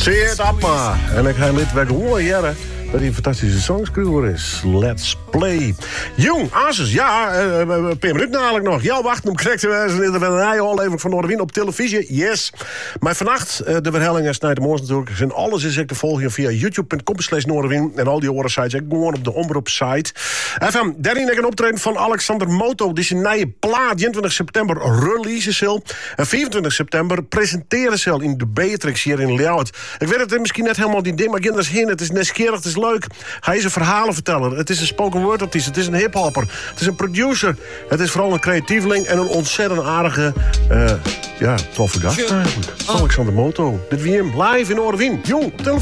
Zie het op maar. En ik ga lid weg gewoon jaren dat hij een fantastische songschrijver is. Let's play. Jong, Asus, ja, een paar minuten eigenlijk nog. Ja, wacht, om correct te wijzen. Er werd een aflevering van Noorderwien op televisie. Yes. Maar vannacht, de verhelling is naar de morgen natuurlijk. En alles is te volgen via youtube.com/Noorderwien. En al die andere sites, gewoon op de omroepsite. FM, daarin een optreden van Alexander Moto. Die zijn nieuwe plaat, 21 september release zal. En 24 september presenteren zal in de Beatrix hier in Ljouwert. Ik weet het misschien net helemaal die ding, maar kinders heen. Het is nieuwsgierig, het is leuk. Hij is een verhalenverteller. Het is een spoken word artiest. Het is een hiphopper. Het is een producer. Het is vooral een creatieveling en een ontzettend aardige, toffe gast eigenlijk. Alexander Moto. Dit wie hem live in Noorderwien. Jong, op televisie.